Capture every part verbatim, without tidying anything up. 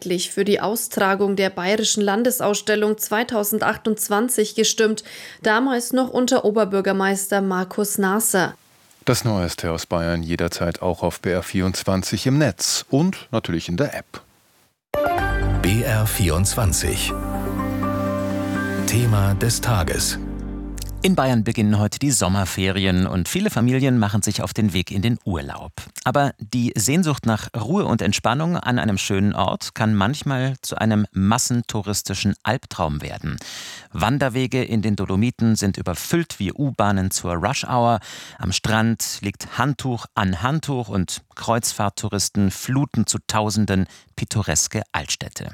mehrheitlich für die Austragung der Bayerischen Landesausstellung zweitausendachtundzwanzig gestimmt, damals noch unter Oberbürgermeister Markus Nasser. Das Neueste aus Bayern jederzeit auch auf B R vierundzwanzig im Netz und natürlich in der App. B R vierundzwanzig. Thema des Tages. In Bayern beginnen heute die Sommerferien und viele Familien machen sich auf den Weg in den Urlaub. Aber die Sehnsucht nach Ruhe und Entspannung an einem schönen Ort kann manchmal zu einem massentouristischen Albtraum werden. Wanderwege in den Dolomiten sind überfüllt wie U-Bahnen zur Rush-Hour. Am Strand liegt Handtuch an Handtuch und Kreuzfahrttouristen fluten zu Tausenden pittoreske Altstädte.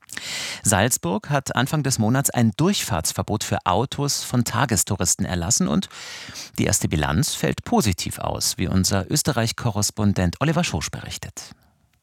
Salzburg hat Anfang des Monats ein Durchfahrtsverbot für Autos von Tagestouristen erlassen und die erste Bilanz fällt positiv aus, wie unser Österreich-Korrespondent Oliver Schosch berichtet.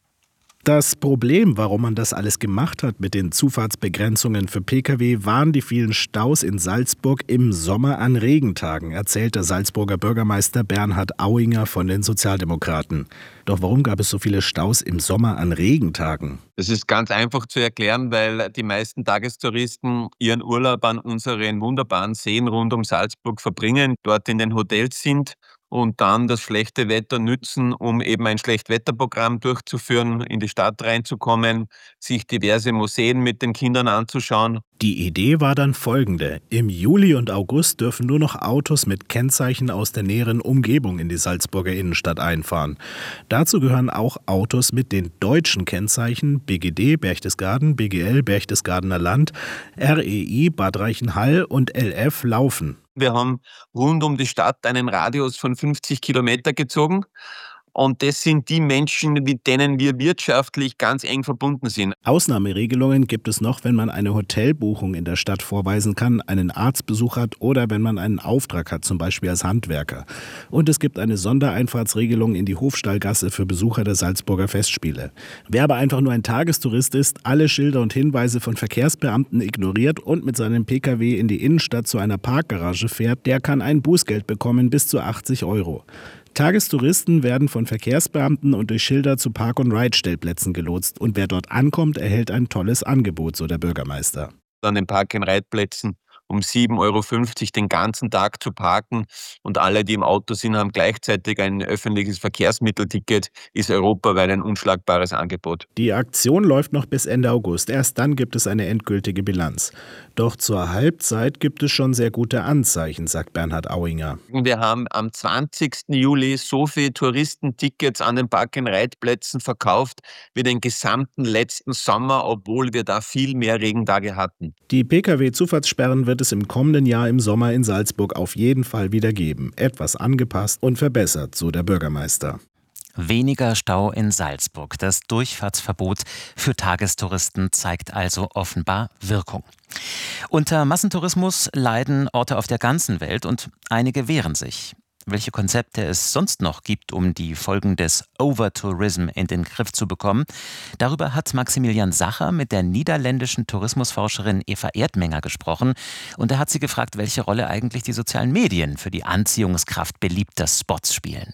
Das Problem, warum man das alles gemacht hat mit den Zufahrtsbegrenzungen für Pkw, waren die vielen Staus in Salzburg im Sommer an Regentagen, erzählt der Salzburger Bürgermeister Bernhard Auinger von den Sozialdemokraten. Doch warum gab es so viele Staus im Sommer an Regentagen? Das ist ganz einfach zu erklären, weil die meisten Tagestouristen ihren Urlaub an unseren wunderbaren Seen rund um Salzburg verbringen, dort in den Hotels sind und dann das schlechte Wetter nützen, um eben ein Schlechtwetterprogramm durchzuführen, in die Stadt reinzukommen, sich diverse Museen mit den Kindern anzuschauen. Die Idee war dann folgende. Im Juli und August dürfen nur noch Autos mit Kennzeichen aus der näheren Umgebung in die Salzburger Innenstadt einfahren. Dazu gehören auch Autos mit den deutschen Kennzeichen B G D Berchtesgaden, B G L Berchtesgadener Land, R E I Bad Reichenhall und L F Laufen. Wir haben rund um die Stadt einen Radius von fünfzig Kilometer gezogen. Und das sind die Menschen, mit denen wir wirtschaftlich ganz eng verbunden sind. Ausnahmeregelungen gibt es noch, wenn man eine Hotelbuchung in der Stadt vorweisen kann, einen Arztbesuch hat oder wenn man einen Auftrag hat, zum Beispiel als Handwerker. Und es gibt eine Sondereinfahrtsregelung in die Hofstallgasse für Besucher der Salzburger Festspiele. Wer aber einfach nur ein Tagestourist ist, alle Schilder und Hinweise von Verkehrsbeamten ignoriert und mit seinem Pkw in die Innenstadt zu einer Parkgarage fährt, der kann ein Bußgeld bekommen bis zu achtzig Euro. Tagestouristen werden von Verkehrsbeamten und durch Schilder zu Park- und Ride-Stellplätzen gelotst. Und wer dort ankommt, erhält ein tolles Angebot, so der Bürgermeister. An den Park-and-Ride-Plätzen um sieben Euro fünfzig den ganzen Tag zu parken und alle, die im Auto sind, haben gleichzeitig ein öffentliches Verkehrsmittelticket, ist europaweit ein unschlagbares Angebot. Die Aktion läuft noch bis Ende August. Erst dann gibt es eine endgültige Bilanz. Doch zur Halbzeit gibt es schon sehr gute Anzeichen, sagt Bernhard Auinger. Wir haben am zwanzigsten Juli so viele Touristentickets an den Park-and-Ride-Plätzen verkauft wie den gesamten letzten Sommer, obwohl wir da viel mehr Regentage hatten. Die Pkw-Zufahrtssperren wird es im kommenden Jahr im Sommer in Salzburg auf jeden Fall wieder geben. Etwas angepasst und verbessert, so der Bürgermeister. Weniger Stau in Salzburg. Das Durchfahrtsverbot für Tagestouristen zeigt also offenbar Wirkung. Unter Massentourismus leiden Orte auf der ganzen Welt und einige wehren sich. Welche Konzepte es sonst noch gibt, um die Folgen des Overtourism in den Griff zu bekommen, darüber hat Maximilian Sacher mit der niederländischen Tourismusforscherin Eva Erdmenger gesprochen. Und er hat sie gefragt, welche Rolle eigentlich die sozialen Medien für die Anziehungskraft beliebter Spots spielen.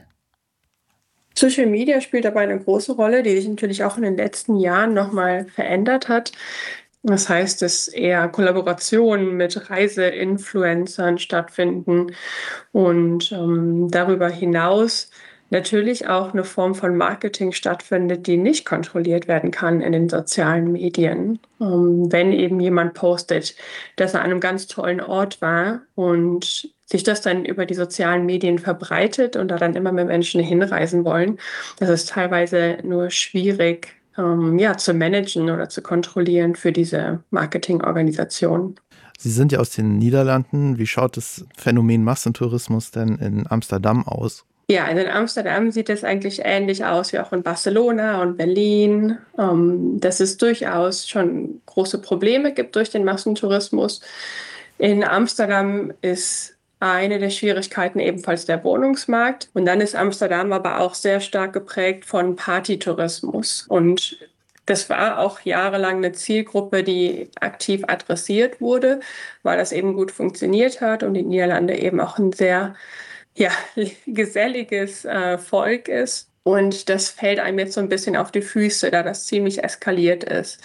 Social Media spielt dabei eine große Rolle, die sich natürlich auch in den letzten Jahren nochmal verändert hat. Das heißt, dass eher Kollaborationen mit Reiseinfluencern stattfinden und ähm, darüber hinaus natürlich auch eine Form von Marketing stattfindet, die nicht kontrolliert werden kann in den sozialen Medien. Ähm, wenn eben jemand postet, dass er an einem ganz tollen Ort war und sich das dann über die sozialen Medien verbreitet und da dann immer mehr Menschen hinreisen wollen, das ist teilweise nur schwierig ähm, ja, zu managen oder zu kontrollieren für diese Marketingorganisationen. Sie sind ja aus den Niederlanden. Wie schaut das Phänomen Massentourismus denn in Amsterdam aus? Ja, also in Amsterdam sieht es eigentlich ähnlich aus wie auch in Barcelona und Berlin, ähm, dass es durchaus schon große Probleme gibt durch den Massentourismus. In Amsterdam ist eine der Schwierigkeiten ebenfalls der Wohnungsmarkt. Und dann ist Amsterdam aber auch sehr stark geprägt von Partytourismus. Und das war auch jahrelang eine Zielgruppe, die aktiv adressiert wurde, weil das eben gut funktioniert hat und die Niederlande eben auch ein sehr ja, geselliges äh, Volk ist. Und das fällt einem jetzt so ein bisschen auf die Füße, da das ziemlich eskaliert ist.